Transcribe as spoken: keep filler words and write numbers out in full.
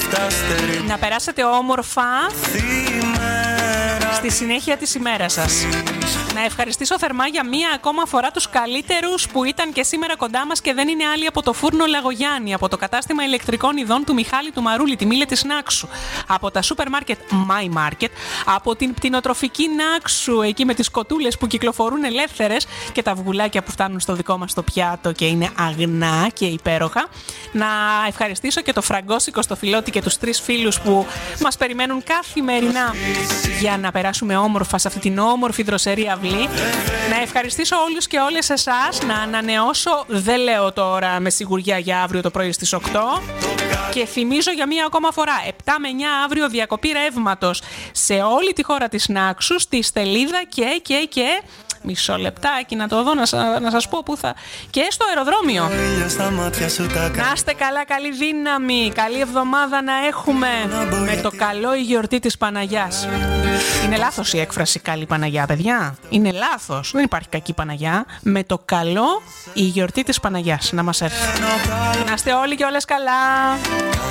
Να περάσετε όμορφα στη συνέχεια της ημέρας σας. Να ευχαριστήσω θερμά για μία ακόμα φορά τους καλύτερους που ήταν και σήμερα κοντά μας και δεν είναι άλλοι από το φούρνο Λαγογιάννη, από το κατάστημα ηλεκτρικών ειδών του Μιχάλη του Μαρούλη, τη Μήλε της Νάξου, από τα σούπερ μάρκετ My Market, από την πτηνοτροφική Νάξου, εκεί με τις κοτούλες που κυκλοφορούν ελεύθερες και τα αυγουλάκια που φτάνουν στο δικό μας το πιάτο και είναι αγνά και υπέροχα. Να ευχαριστήσω και το Φραγκόσικο στο Φιλότη και τους τρεις φίλους που μας περιμένουν καθημερινά για να περάσουμε όμορφα σε αυτή την όμορφη δροσερή αυλή. Να ευχαριστήσω όλους και όλες εσάς, να ανανεώσω, δεν λέω τώρα με σιγουριά για αύριο το πρωί στις οκτώ, και θυμίζω για μία ακόμα φορά, επτά με εννιά αύριο διακοπή ρεύματος σε όλη τη χώρα της Νάξου, στη Στελίδα και και και μισό λεπτάκι να το δω, να, σα, να σας πω που θα, και στο αεροδρόμιο. Να είστε καλά, καλή δύναμη, καλή εβδομάδα να έχουμε, με το καλό η γιορτή της Παναγιάς. Είναι λάθος η έκφραση καλή Παναγιά, παιδιά. Είναι λάθος, δεν υπάρχει κακή Παναγιά. Με το καλό η γιορτή της Παναγιάς να μας έρθει. Να είστε όλοι και όλες καλά.